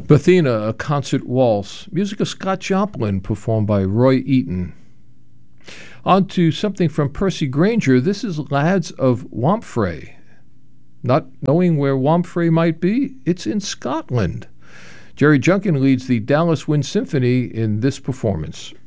Bethina, a concert waltz. Music of Scott Joplin, performed by Roy Eaton. On to something from Percy Grainger. This is Lads of Wampfrey. Not knowing where Wampfrey might be, it's in Scotland. Jerry Junkin leads the Dallas Wind Symphony in this performance.